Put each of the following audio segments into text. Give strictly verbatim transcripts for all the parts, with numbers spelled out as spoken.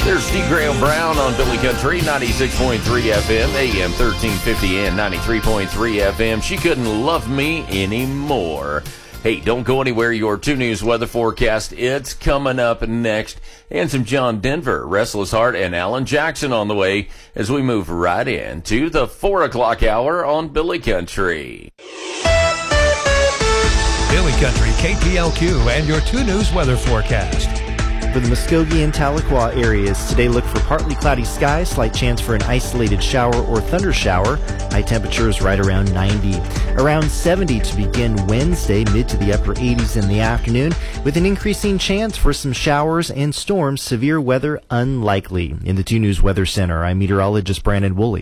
There's Steve Graham Brown on Billy Country, ninety-six point three F M, A M thirteen fifty and ninety-three point three F M. She couldn't love me anymore. Hey, don't go anywhere. Your two News weather forecast, it's coming up next. And some John Denver, Restless Heart, and Alan Jackson on the way as we move right into the four o'clock hour on Billy Country. Billy Country, K P L Q, and your two News weather forecast. For the Muskogee and Tahlequah areas, today look for partly cloudy skies, slight chance for an isolated shower or thunder shower. High temperatures right around ninety. Around seventy to begin Wednesday, mid to the upper eighties in the afternoon, with an increasing chance for some showers and storms, severe weather unlikely. In the two News Weather Center, I'm meteorologist Brandon Woolley.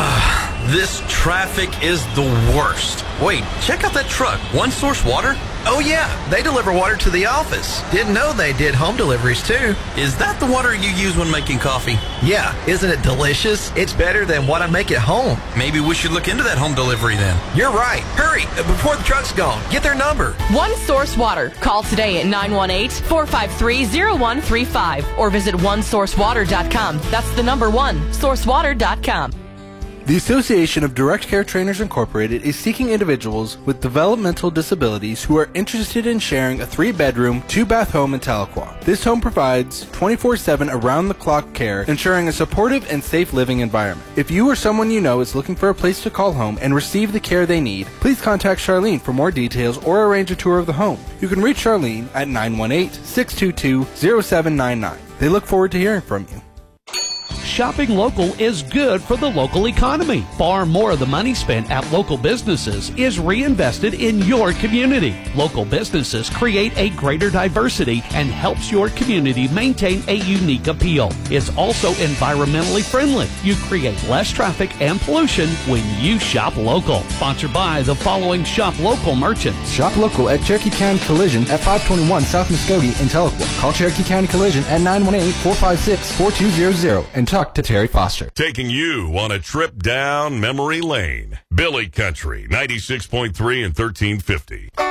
This traffic is the worst. Wait, check out that truck. One Source Water? Oh yeah, they deliver water to the office. Didn't know they did home deliveries too. Is that the water you use when making coffee? Yeah, isn't it delicious? It's better than what I make at home. Maybe we should look into that home delivery then. You're right. Hurry, before the truck's gone. Get their number. One Source Water. Call today at nine one eight, four five three, zero one three five or visit one source water dot com. That's the number one, source water dot com. The Association of Direct Care Trainers Incorporated is seeking individuals with developmental disabilities who are interested in sharing a three-bedroom, two-bath home in Tahlequah. This home provides twenty-four seven around-the-clock care, ensuring a supportive and safe living environment. If you or someone you know is looking for a place to call home and receive the care they need, please contact Charlene for more details or arrange a tour of the home. You can reach Charlene at nine one eight, six two two, zero seven nine nine. They look forward to hearing from you. Shopping local is good for the local economy. Far more of the money spent at local businesses is reinvested in your community. Local businesses create a greater diversity and helps your community maintain a unique appeal. It's also environmentally friendly. You create less traffic and pollution when you shop local. Sponsored by the following shop local merchants. Shop local at Cherokee County Collision at five twenty-one South Muskogee in Tahlequah. Call Cherokee County Collision at nine one eight, four five six, four two zero zero and talk to Terry Foster. Taking you on a trip down memory lane. Billy Country, ninety-six point three and thirteen fifty.